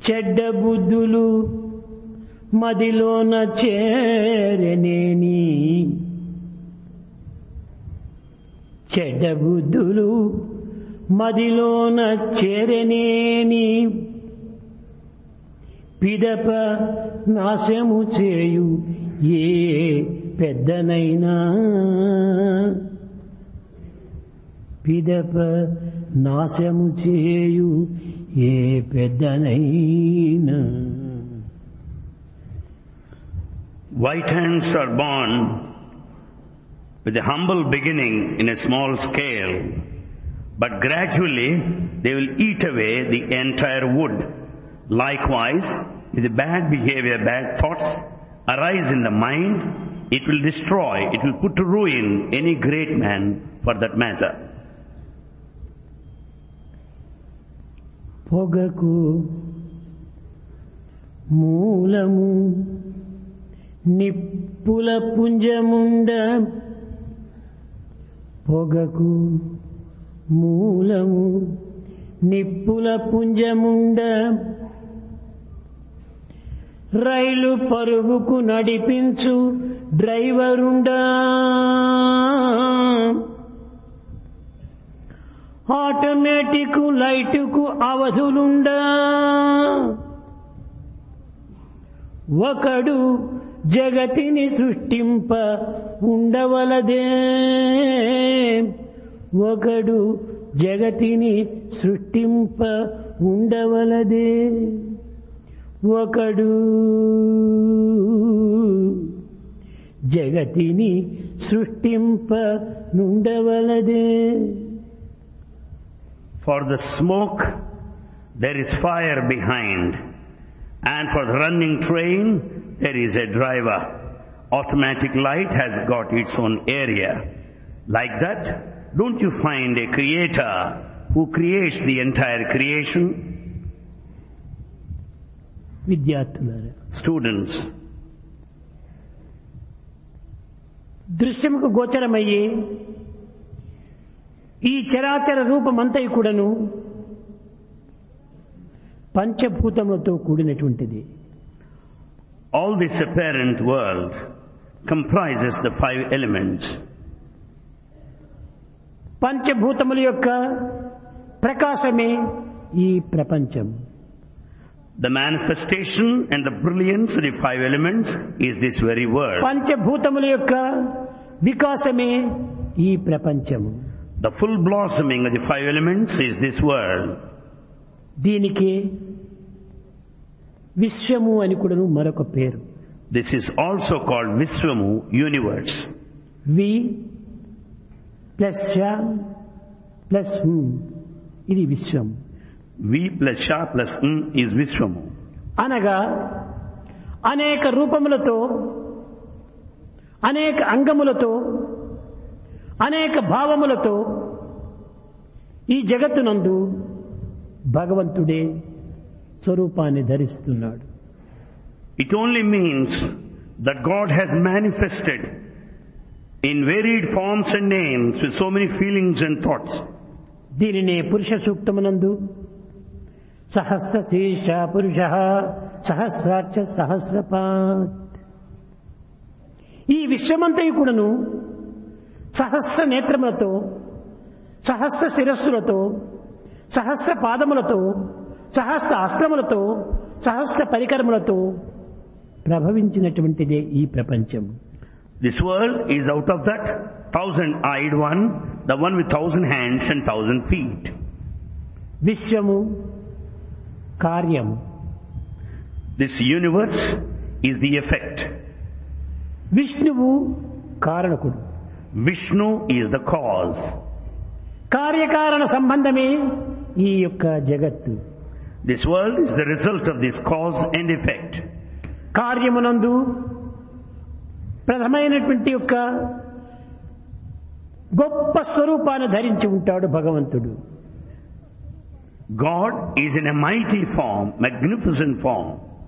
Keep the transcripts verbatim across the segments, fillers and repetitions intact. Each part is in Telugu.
చెడ్డ బుద్ధులు మదిలోన చేరనేని చెడ్డ బుద్ధులు మదిలోన చేరనేని పిదప నాశము చేయు ఏ పెద్దనైనా పిదప నాశము చేయు ఏ పెద్దనైనా. White ants are born with a humble beginning in a small scale, but gradually they will eat away the entire wood. Likewise, if the bad behavior, bad thoughts arise in the mind, it will destroy, it will put to ruin any great man for that matter. పొగకు మూలము నిప్పుల పుంజముండ పొగకు మూలము నిప్పుల పుంజముండ రైలు పరుగుకు నడిపించు డ్రైవరుండా ఆటోమేటిక్ లైటుకు అవధులుండా ఒకడు జగతిని సృష్టింప ఉండవలదే ఒకడు జగతిని సృష్టింప ఉండవలదే ఒకడు జగతిని సృష్టింప నుండవలదే. For the smoke there is fire behind, and for the running train there is a driver. Automatic light has got its own area. Like that, don't you find a creator who creates the entire creation? విద్యార్థులారా, Students, దృశ్యముకు గోచరమయ్యే ఈ చరాచర రూపమంతయు కూడాను పంచభూతములతో కూడినటువంటిది. all this apparent world comprises the five elements. పంచభూతముల యొక్క ప్రకాశమే ఈ ప్రపంచం. The manifestation and the brilliance of the five elements is this very world. పంచభూతముల యొక్క వికాసమే ఈ ప్రపంచము. The full blossoming of the five elements is this world. దీనికి విశ్వము అని కూడా మరొక పేరు. This is also called Vishwamu, universe. We plus ష ప్లస్ హు ఇది విశ్వం. V plus Sha plus N is Vishwamu. అనగా అనేక రూపములతో అనేక అంగములతో అనేక భావములతో ఈ జగత్తునందు భగవంతుడే స్వరూపాన్ని ధరిస్తున్నాడు. It only means that God has manifested in varied forms and names with so many feelings and thoughts. దీనినే పురుష సూక్తమునందు సహస్ర శీర్ష పురుష సహస్రాక్ష సహస్రపాత్, ఈ విశ్వమంతయు కూడాను సహస్ర నేత్రములతో సహస్ర శిరస్సులతో సహస్ర పాదములతో సహస్ర అస్త్రములతో సహస్ర పరికరములతో ప్రభవించినటువంటిదే ఈ ప్రపంచం. This world is out of that thousand-eyed one, the one with thousand hands and thousand feet. విశ్వము కార్యం. This universe is the effect. విష్ణువు కారణకుడు. Vishnu is the cause. కార్యకారణ సంబంధమే ఈ యొక్క జగత్తు. This world is the result of this cause and effect. కార్యమునందు ప్రథమైనటువంటి యొక్క గొప్ప స్వరూపాన్ని ధరించి ఉంటాడు భగవంతుడు. God is in a mighty form, magnificent form.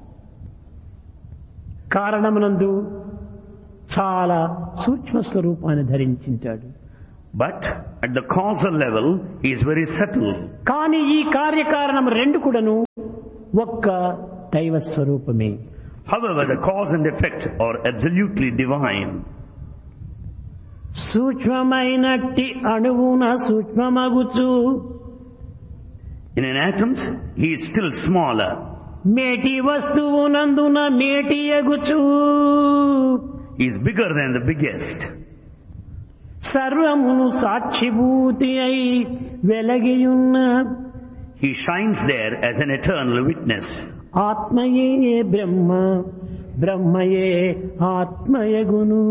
కారణమునందు చాలా సూక్ష్మ స్వరూపాన్ని ధరించింటాడు. But at the causal level, he is very subtle. కానీ ఈ కార్యకారణం రెండు కూడాను ఒక్క దైవ స్వరూపమే. However, the cause and effect are absolutely divine. సూక్ష్మమైనట్టి అణువున సూక్ష్మమగుచు In an atom, he is still smaller. మేటి వస్తువునందున మేటియగుచు He is bigger than the biggest. సర్వమును సాక్షిభూతి అయి వెలగియున్న He shines there as an eternal witness. ఆత్మయే బ్రహ్మ బ్రహ్మయే ఆత్మయగును.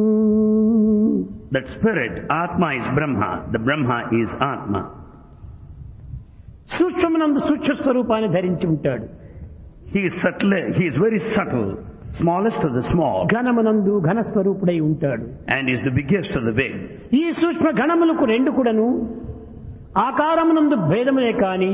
That spirit, Atma is Brahma, the Brahma is Atma. సూక్ష్మనందు సూక్ష్మ స్వరూపాన్ని ధరించి ఉంటాడు. He is subtle, he is very subtle, smallest of the small, ఘనమునందు ఘన స్వరూపుడై ఉంటాడు. and is the biggest of the big. ఈ సూక్ష్మ ఘనములకు రెండు కూడాను ఆకారమునందు భేదములే కాని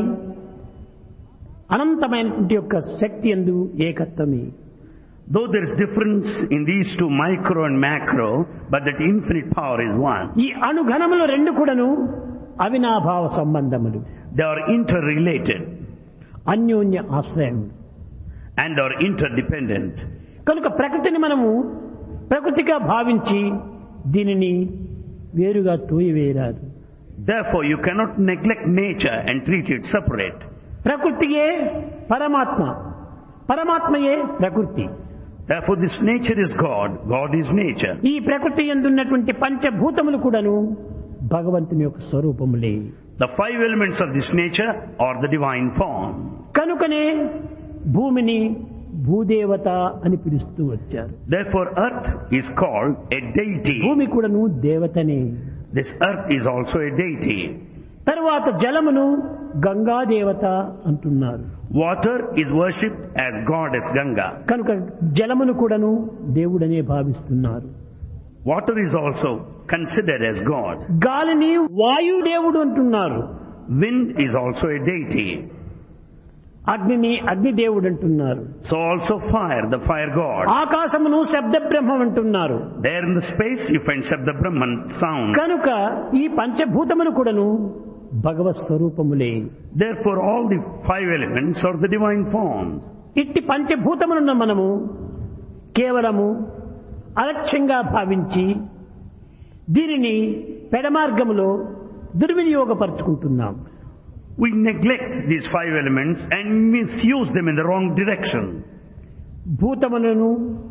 అనంతమైనటువంటి యొక్క శక్తి యందు ఏకత్వమే. Though there is difference in these two, micro and macro, but that infinite power is one. ఈ అణుఘనములు రెండు కూడాను అవినాభావ సంబంధములు, They are interrelated అన్యోన్య ఆశ్రయం. and are interdependent. కనుక ప్రకృతిని మనము ప్రకృతిగా భావించి దీనిని వేరుగా తోయివేయరాదు. Therefore, you cannot neglect nature and treat it separate. ప్రకృతియే పరమాత్మ, పరమాత్మయే ప్రకృతి. Therefore, this nature is God, God is nature. ఈ ప్రకృతి యందున్నటువంటి పంచభూతములు కూడాను భగవంతుని యొక్క స్వరూపములే. The five elements of this nature are the divine form. కనుకనే భూమిని భూదేవత అని పిలుస్తూ వచ్చారు. Therefore, earth is called a deity. భూమి కూడాను దేవతనే. This earth is also a deity. తరువాత జలమును గంగా దేవత అంటున్నారు. Water is worshipped as goddess Ganga. కనుక జలమును కూడాను దేవుడనే భావిస్తున్నారు. Water is also considered as God. గాలిని వాయుదేవుడు అంటున్నారు. Wind is also a deity. అగ్నిని అగ్నిదేవుడు అంటున్నారు. So also fire, the fire god. ఆకాశమును శబ్ద బ్రహ్మం అంటున్నారు. There in the space you find Shabda Brahman sound. కనుక ఈ పంచభూతములు కూడాను భగవత్ స్వరూపములే. Therefore all the five elements are the divine forms. ఇట్టి పంచభూతములను మనము కేవలము అలక్ష్యంగా భావించి దీనిని పెడమార్గములో దుర్వినియోగపరుచుకుంటున్నాం. We neglect these five elements and misuse them in the wrong direction. భూతములను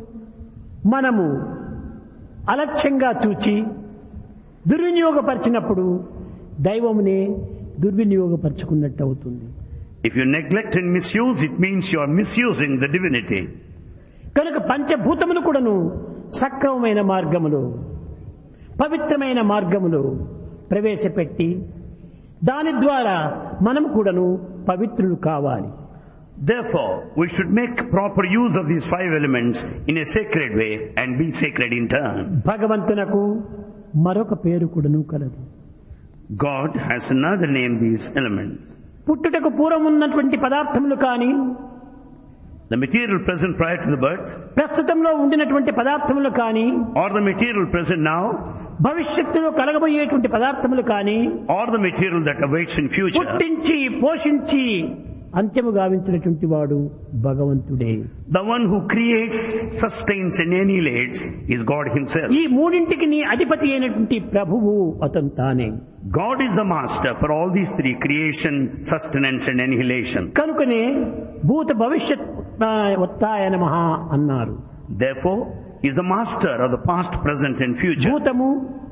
మనము అలక్ష్యంగా చూచి దుర్వినియోగపరిచినప్పుడు దైవమునే దుర్వినియోగపరుచుకున్నట్టు అవుతుంది. If you neglect and misuse, it means you are misusing the divinity. కనుక పంచభూతములు కూడాను సక్రమమైన మార్గములో పవిత్రమైన మార్గములో ప్రవేశపెట్టి దాని ద్వారా మనం కూడాను పవిత్రులు కావాలి. Therefore, we should make proper use of these five elements in a sacred way and be sacred in turn. భగవంతునకు మరొక పేరు కూడాను కలదు. God has another name, these elements. పుట్టుటకు పూర్వం ఉన్నటువంటి పదార్థములు కానీ The material present prior to the birth, ప్రస్తుతంలో ఉండినటువంటి పదార్థములు కానీ or the material present now, భవిష్యత్తులో కలగబోయేటువంటి పదార్థములు కానీ or the material that awaits in future, పుట్టించి పోషించి అంత్యము గావించినటువంటి వాడు భగవంతుడే. the one who creates, sustains and annihilates is God himself. ఈ మూడింటికి నీ అధిపతి అయినటువంటి ప్రభువు అతను తానే. God is the master for all these three: creation, sustenance and annihilation. కనుకనే భూత భవిష్యత్ ఉత్తాయ నమః అన్నారు. Therefore, he is the master of the past, present and future. భూతము,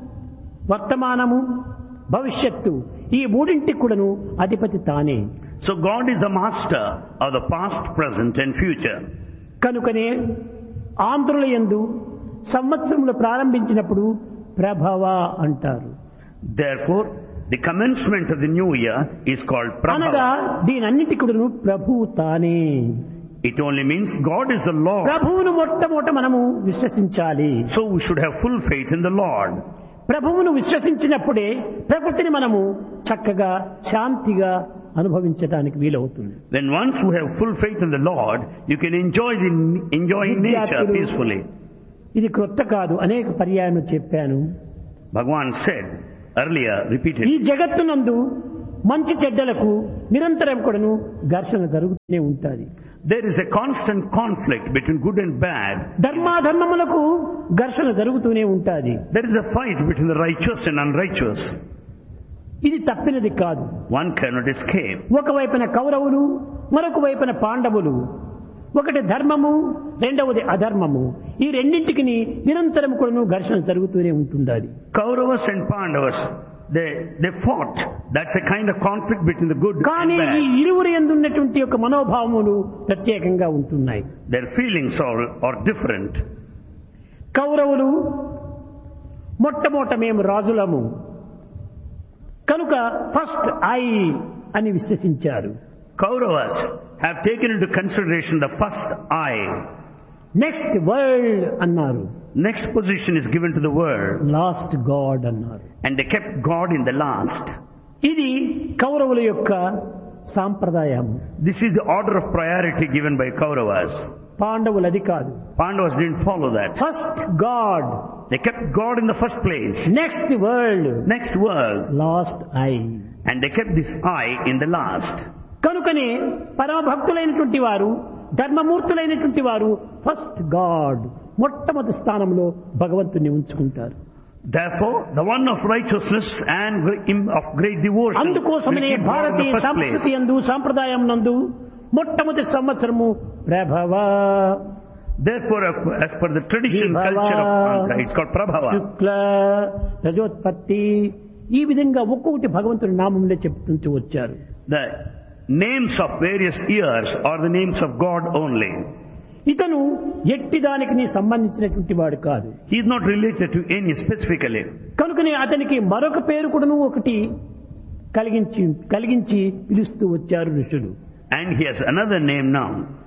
వర్తమానము, భవిష్యత్తు ఈ మూడింటికి కూడాను అధిపతి తానే. So God is the master of the past, present and future. కనుకనే ఆంధ్రుల యందు సంవత్సరములు ప్రారంభించినప్పుడు ప్రభవ అంటారు. Therefore, the commencement of the new year is called అనగా Prabhava. దీనన్నిటి కూడాను ప్రభువు తానే. It only means God is the Lord. ప్రభువును మొట్టమొదట మనము విశ్వసించాలి. So we should have full faith in the Lord. ప్రభువును విశ్వసించినప్పుడే ప్రకృతిని మనము చక్కగా శాంతిగా అనుభవించడానికి వీలవుతుంది. When once you have full faith in the Lord, you can enjoy the enjoy nature peacefully. ఇది క్రొత్త కాదు, అనేక పర్యాయం చెప్పాను. Bhagavan said earlier, ఈ repeatedly, జగత్తునందు మంచి చెడ్డలకు నిరంతరం కూడాను ఘర్షణ జరుగుతూనే ఉంటుంది. There is a constant conflict between good and bad. ధర్మాధర్మములకు ఘర్షణ జరుగుతూనే ఉంటుంది. There is a fight between the righteous and unrighteous. ఇది తప్పినది కాదు. One cannot escape. ఒకవైపున కౌరవులు, మరొక వైపున పాండవులు. ఒకటి ధర్మము, రెండవది అధర్మము. ఈ రెండింటికి నిరంతరం కూడాను ఘర్షణ జరుగుతూనే ఉంటుంది. Kauravas and Pandavas, they they fought. That's a kind of conflict between the good కానీ and ఈ bad. ఇరువురు యందున్నటువంటి యొక్క మనోభావములు ప్రత్యేకంగా ఉంటున్నాయి. Their feelings are are different. కౌరవులు మొట్టమొదట మేము రాజులము కనుక ఫస్ట్ ఐ అని విశ్వసించారు. Kauravas have taken into consideration the first I. Next world అన్నారు. Next position is given to the world. Last God అన్నారు. And they kept God in the last. ఇది కౌరవుల యొక్క సాంప్రదాయం. This is the order of priority given by Kauravas. పాండవులు అది కాదు. Pandavas didn't follow that. First God, They kept God in the first place. Next world, Next world. Last I. And they kept this I in the last. కనుకనే పరమ భక్తులైనటువంటి వారు, ధర్మమూర్తులైనటువంటి వారు ఫస్ట్ గాడ్ మొట్టమొదటి స్థానంలో భగవంతుని ఉంచుకుంటారు. Therefore, the one of righteousness and of great devotion will అందుకోసమనే keep God in Bharatiya the first సంస్కృతి place. యందు సాంప్రదాయం నందు మొట్టమొదటి సంవత్సరము ప్రభవ, Therefore, as per the tradition culture of Andhra, it's called Prabhava. శుక్ల, రజోత్పత్తి, ఈ విధంగా ఒక్కొక్కటి భగవంతుని నామంలో చెప్తుంటూ వచ్చారు. The names of various years are the names of God only. ఇతను ఎట్టి దానికి నీ సంబంధించినటువంటి వాడు కాదు. He is not related to any specifically. కనుకనే అతనికి మరొక పేరు కూడాను ఒకటి కలిగించి కలిగించి పిలుస్తూ వచ్చారు ఋషులు. And he has another name now.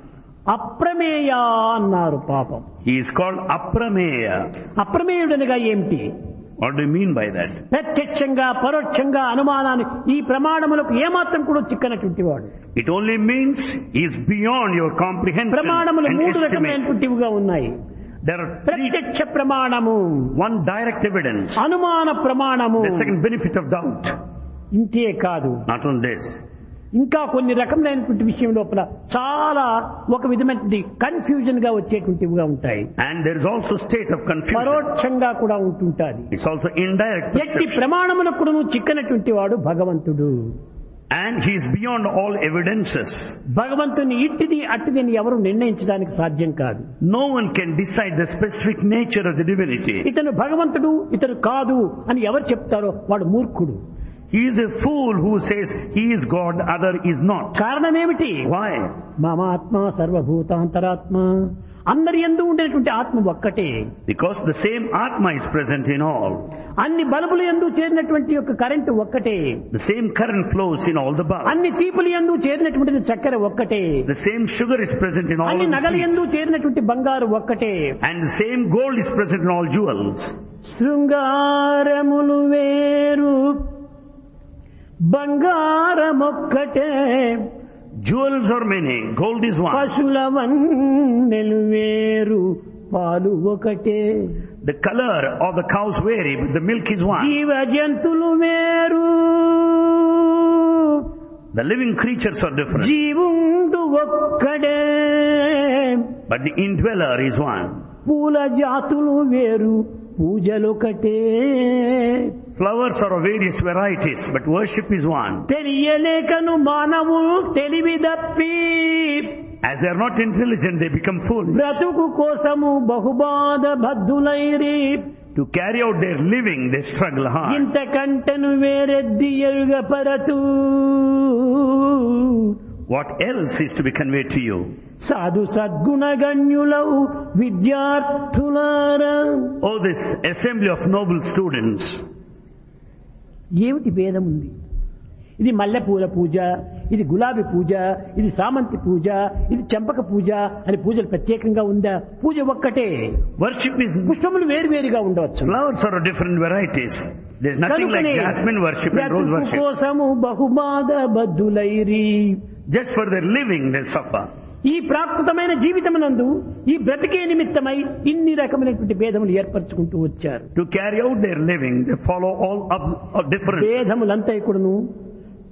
అప్రమేయ అన్నారు. పాపం, He is called Aprameya. అప్రమేయుడనగా ఏమిటి? What do you mean by that? ప్రత్యక్షంగా పరోక్షంగా అనుమానాన్ని ఈ ప్రమాణములకు ఏమాత్రం కూడా చిక్కనటువంటి వాడు. It only means he is beyond your comprehension ప్రమాణములు and మూడు estimate. రకమైనటువంటివిగా ఉన్నాయి. There are three. ప్రత్యక్ష ప్రమాణము, One direct evidence. అనుమాన ప్రమాణము, The second benefit of doubt. ఇంతే కాదు, Not on this. ఇంకా కొన్ని రకములైనటువంటి విషయం లోపల చాలా ఒక విధమైనటువంటి కన్ఫ్యూజన్ గా వచ్చేటువంటివిగా ఉంటాయి. And there is also state of confusion. పరోక్షంగా కూడా ఉంటుంటాది. It's also indirect ఎట్టి perception. ప్రమాణములకు కూడా చిక్కనటువంటి వాడు భగవంతుడు. And he is beyond all evidences. భగవంతుని ఇట్టిది అట్టిది అని ఎవరు నిర్ణయించడానికి సాధ్యం కాదు. No one can decide the specific nature of the divinity. ఇతను భగవంతుడు, ఇతను కాదు అని ఎవరు చెప్తారో వాడు మూర్ఖుడు. He is a fool who says he is God, other is not. కారణమేమిటి? Why? మమాత్మ సర్వభూతాంతరాత్మ, అందరి యందు ఉండేటువంటి ఆత్మ ఒక్కటే. Because the same Atma is present in all. అన్ని బల్బుల యందు చేరినటువంటి యొక్క కరెంటు ఒక్కటే. The same current flows in all the bulbs. అన్ని తీపుల యందు చేరినటువంటి చక్కెర ఒక్కటే. The same sugar is present in all అన్ని of the నగల యందు sweets. చేరినటువంటి బంగారు ఒక్కటే. And the same gold is present in all jewels. శృంగారములు వేరు, బంగారమొక్కటే. Jewels are many, gold is one. పశుల వన్నెలు వేరు, పాలు ఒకటే. The color of the cows vary, but the milk is one. జీవ జంతులు వేరు, The living creatures are different, జీవుండు ఒక్కడే. but the indweller is one. పూల జాతులు వేరు, పూజలొకటే. Flowers are of various varieties, but worship is one. తెలియలేకను మానవులు తెలివి దప్పి, As they are not intelligent, they become foolish. బ్రతుకు కోసము బహుబాధ బద్ధులైరి. To carry out their living, they struggle hard. ఇంతకంటను వేరెద్ది ఎరుగపరతు. What else is to be conveyed to you? సాధు సద్గుణగణ్యులవు విద్యార్థులారా. Oh, this assembly of noble students. ఏమిటి భేదం ఉంది? ఇది మల్లెపూల పూజ, ఇది గులాబీ పూజ, ఇది సామంతి పూజ, ఇది చంపక పూజ అని పూజలు ప్రత్యేకంగా ఉందా? పూజ ఒక్కటే. Worship is, పుష్పములు వేరువేరుగా ఉండవచ్చు. flowers are of different varieties. There's nothing like jasmine worship and rose బ్రతుకు worship. కోసము బహుబాధ బద్ధులైరి. Just for their living, they suffer. ఈ ప్రాకృతమైన జీవితమునందు ఈ బ్రతికే నిమిత్తమై ఇన్ని రకమైనటువంటి భేదములు ఏర్పరచుకుంటూ వచ్చారు. To carry out their living, they follow all of, of different. భేదములంతా కూడాను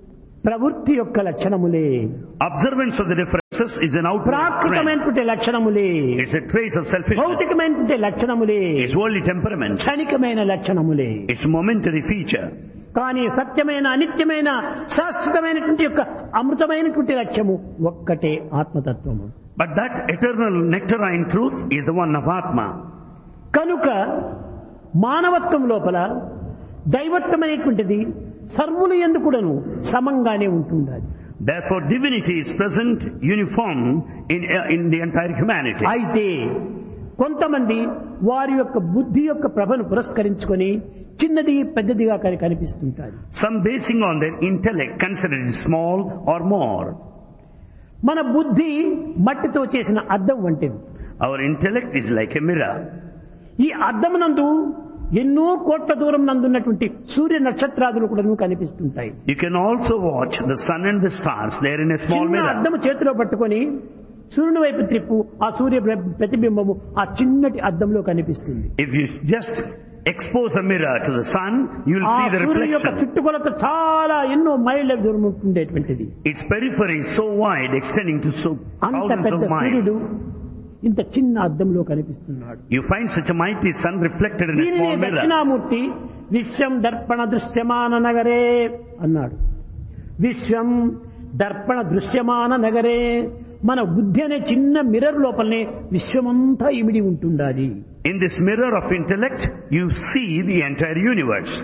ప్రవృత్తి యొక్క లక్షణములే. Observance of the differences is an outward trend. ప్రాకృతమైనటువంటి లక్షణములే. It's a trace of selfishness. భౌతికమైనటువంటి లక్షణములే. It's worldly temperament. క్షణికమైన లక్షణములే. It's momentary feature. కానీ సత్యమైన అనిత్యమైన శాశ్వతమైనటువంటి యొక్క అమృతమైనటువంటి లక్ష్యము ఒక్కటే ఆత్మతత్వము. But that eternal nectarine truth is the one of Atma. కనుక మానవత్వం లోపల దైవత్వమైనటువంటిది సర్వులు యందు కూడాను సమంగానే ఉంటుండాలి. Therefore divinity is present uniform in, uh, in the entire humanity. అయితే కొంతమంది వారి యొక్క బుద్ధి యొక్క ప్రభను పురస్కరించుకొని చిన్నది పెద్దదిగా కనిపిస్తుంటారు. Some basing on their intellect consider it small or more. మన బుద్ధి మట్టితో చేసిన అద్దం వంటిది. Our intellect is like a mirror. ఈ అద్దం నందు ఎన్నో కోట్ల దూరం నందున్నటువంటి సూర్య నక్షత్రాదులు కూడా కనిపిస్తుంటాయి. You can also watch the sun and the stars there in a small mirror. అద్దం చేతిలో పట్టుకొని సూర్యుని వైపు త్రిప్పు, ఆ సూర్య ప్రతిబింబము ఆ చిన్నటి అద్దంలో కనిపిస్తుంది. If you just expose a mirror to the sun, you will see the reflection. చుట్టుకొలత చాలా ఎన్నో మైళ్ళ దూరం ఉండేటువంటిది. Its periphery is so wide, extending to so thousands of miles. ఇంత చిన్న అద్దంలో కనిపిస్తున్నాడు. You find such a mighty sun reflected in a small mirror. Dakshinamurthy విశ్వం దర్పణ దృశ్యమాన నగరే అన్నాడు. విశ్వం దర్పణ దృశ్యమాన నగరే. మన బుద్ధి అనే చిన్న మిర్రర్ లోపలనే విశ్వమంతా ఇమిడి ఉంటుండాలి. In this mirror of intellect, you see the entire universe.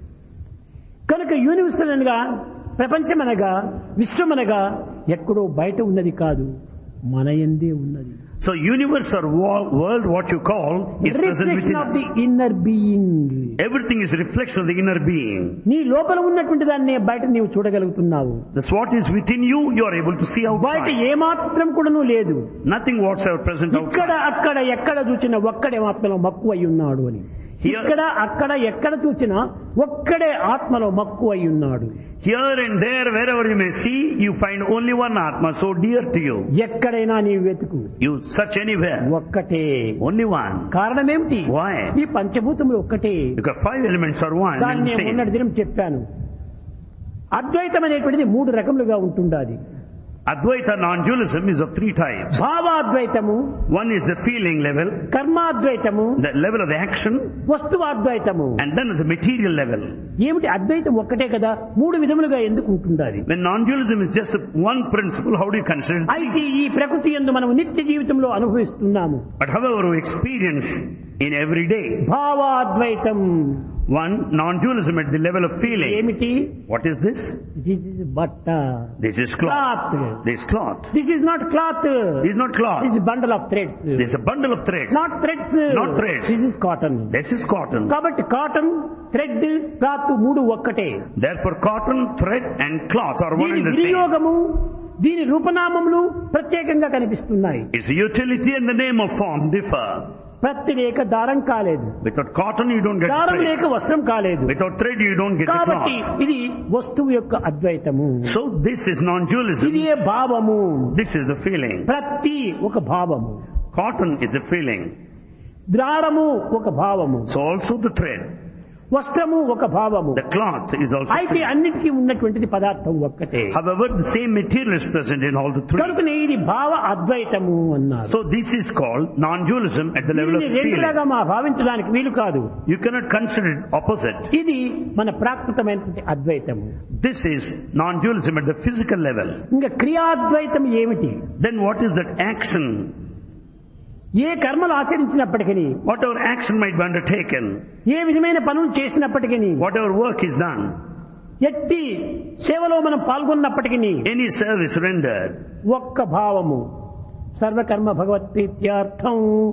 కనుక యూనివర్సల్ అనగా ప్రపంచం అనగా విశ్వం అనగా ఎక్కడో బయట ఉన్నది కాదు, మన యందే ఉన్నది. So universe or world, what you call, is present within us. Reflection of the inner being. Everything is reflection of the inner being. నీ లోపల ఉన్నటువంటి దాన్ని బయట నీవు చూడగలుగుతున్నావు. That's what is within you, you are able to see outside. బయట ఏమాత్రం కూడాను లేదు. Nothing whatsoever present outside. ఇక్కడ అక్కడ ఎక్కడ చూచినా ఒక్కడే ఆత్మలో మక్కువై ఉన్నాడు అని. ఇక్కడ అక్కడ ఎక్కడ చూచినా ఒక్కడే ఆత్మలో మక్కువై ఉన్నాడు. Here and there, wherever you may see, you find only one Atma, so dear to you. ఎక్కడైనా నీవు వెతుకు. You search anywhere. ఒక్కటే. Only one. కారణం ఏమిటి? Why? ఈ పంచభూతములు ఒక్కటే. Because five elements are one. దాన్ని నేను మొన్నటి దినం చెప్పాను. అద్వైతం అనేటువంటిది మూడు రకములుగా ఉంటుండాలి. Advaita non-dualism is of three types. భావాద్వైతము. One is the feeling level. కర్మాద్వైతము. The level of the action. వస్తువాద్వైతము. And then the material level. ఏమిటి అద్వైతం ఒక్కటే కదా, మూడు విధములుగా ఎందుకు ఉంటుండాలి? When non-dualism is just one principle, how do you consider it? అయితే ఈ ప్రకృతి యందు మనం నిత్య జీవితంలో అనుభవిస్తున్నాము. But however we experience in every day. భావాద్వైతం. One, non-dualism at the level of feeling. ఏమిటి? What is this? This is బట్ట. This is cloth. Cloth. This is cloth. This is not cloth. This is not cloth. This is bundle of threads. This is a bundle of threads. Not threads. Not threads. This is cotton. This is cotton. కాబట్టి కాటన్, థ్రెడ్, క్లాత్ మూడు ఒక్కటే. Therefore cotton, thread and cloth are one and the same. వినియోగము, దీని రూపనామములు ప్రత్యేకంగా కనిపిస్తున్నాయి. Its utility and the name of form differ. ప్రతి లేక దారం కాలేదు. Without cotton you don't get దారం thread. లేక వస్త్రం కాలేదు. Without thread you don't get the కాబట్టి cloth. ఇది వస్తువు యొక్క అద్వైతము. So this is non-dualism. ఇది భావము. This is the feeling. ప్రతి ఒక భావము. Cotton is the feeling. దారము ఒక భావము. So also the thread. వస్త్రము ఒక భావము. The cloth is also అయితే feeling. అన్నిటికీ ఉన్నటువంటిది పదార్థం ఒక్కటే. However, the same material is present in all the three. కనుకనే ఇది భావ అద్వైతము అన్నారు. So this is called non-dualism at the level of దీన్ని feeling. రెండుగా మా భావించడానికి వీలు కాదు. You cannot consider it opposite. ఇది మన ప్రాకృతమైనటువంటి అద్వైతము. This is non-dualism at the physical level. ఇంకా క్రియాద్వైతం ఏమిటి? Then what is that action? ఏ కర్మలు ఆచరించినప్పటికీ, Whatever action might be undertaken, ఏ విధమైన పనులు చేసినప్పటికీ, whatever work is done, ఎట్టి సేవలో మనం పాల్గొన్నప్పటికీ, any service rendered, ఒక్క భావము సర్వకర్మ భగవత్ప్రీత్యార్థం.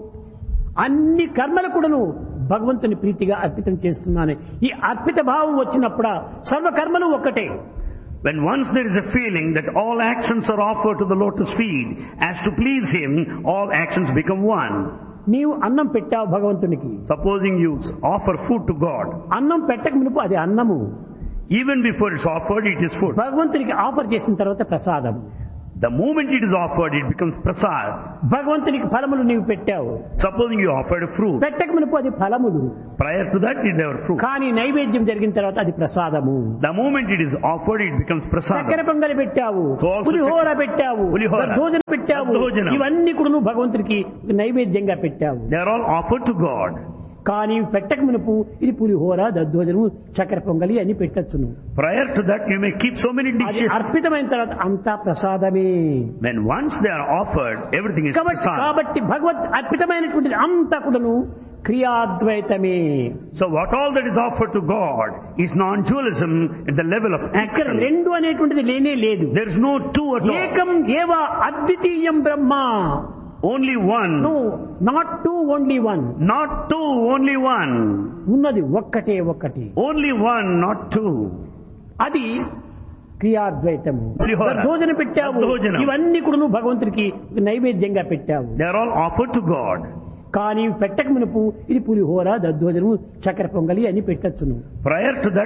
అన్ని కర్మలు కూడాను భగవంతుని ప్రీతిగా అర్పితం చేస్తున్నాను. ఈ అర్పిత భావం వచ్చినప్పుడు సర్వకర్మలు ఒక్కటే. when once there is a feeling that all actions are offered to the lotus feet as to please him, all actions become one. నీవు అన్నం పెట్టావు భగవంతునికి. Supposing you offer food to God, అన్నం పెట్టక మునుపు అది అన్నము. even before it's offered, it is food. భగవంతునికి ఆఫర్ చేసిన తర్వాత ప్రసాదం. The moment it is offered, it becomes prasad. భగవంతునికి ఫలములు నీవు పెట్టావు. Supposing you offered a fruit. పెట్టక మునుపు అది ఫలములు. Prior to that, it was fruit. కానీ నైవేద్యం జరిగిన తర్వాత అది ప్రసాదము. The moment it is offered, it becomes prasad. చక్కెర పొంగలి పెట్టావు, పులిహోర పెట్టావు, దద్దోజన పెట్టావు, ఇవన్నీ కూడా నువ్వు భగవంతునికి నైవేద్యంగా పెట్టావు. They are all offered to God. కానీ పెట్టక మునుపు ఇది పులిహోర, దద్దోజనము, చక్కెర పొంగలి అని పెట్టచ్చును. Prior to that, you may keep so many dishes. అర్పితమైన తర్వాత అంతా ప్రసాదమే. When once they are offered, everything is prasad. కాబట్టి భగవత్ అర్పితమైనటువంటిది అంతా కూడాను క్రియాద్వైతమే. So what all that is offered to God is non-dualism at the level of action. రెండు అనేటువంటిది లేనే లేదు. There is no two at all. ఏకం ఏవ అద్వితీయం బ్రహ్మ. Only one. No, not two, only one. Not two, only one. ఉన్నది ఒక్కటే ఒక్కటి. Only one, not two. అది క్రియాద్వైతము. దద్దోజన పెట్టావు, ఇవన్నీ కూడా నువ్వు భగవంతుడికి నైవేద్యంగా పెట్టావు. They are all offered to God. కానీ పెట్టక మునుపు ఇది పులిహోర, దద్దోజనము, చక్కెర పొంగలి అని పెట్టచ్చును. Prior to that,